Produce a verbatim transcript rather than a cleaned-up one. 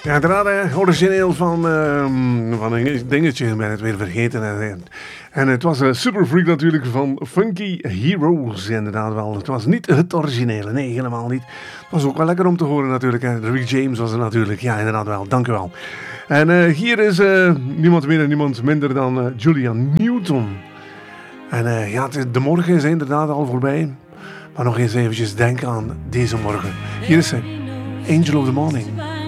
Ja, inderdaad, hè, origineel van, uh, van een dingetje, ik ben het weer vergeten. Hè. En het was uh, Super Freak natuurlijk van Funky Heroes, inderdaad wel. Het was niet het originele, nee, helemaal niet. Het was ook wel lekker om te horen natuurlijk. Hè. Rick James was er natuurlijk, ja, inderdaad wel, dank u wel. En uh, hier is uh, niemand meer en niemand minder dan uh, Julia Newton. En uh, ja, de morgen is inderdaad al voorbij. Maar nog eens eventjes denken aan deze morgen. Hier is ze, Angel of the Morning.